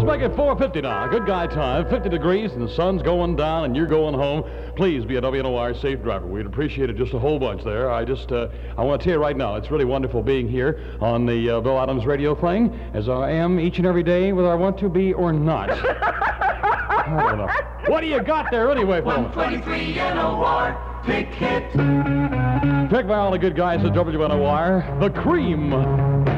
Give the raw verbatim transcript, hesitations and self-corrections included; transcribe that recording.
make it four fifty now. Good guy time. fifty degrees and the sun's going down and you're going home. Please be a W N O R safe driver. We'd appreciate it just a whole bunch there. I just, uh, I want to tell you right now, it's really wonderful being here on the uh, Bill Adams radio thing, as I am each and every day, whether I want to be or not. I don't know. What do you got there anyway, fellas? one twenty-three N O R, pick hit. Picked by all the good guys at W N O R, The Cream.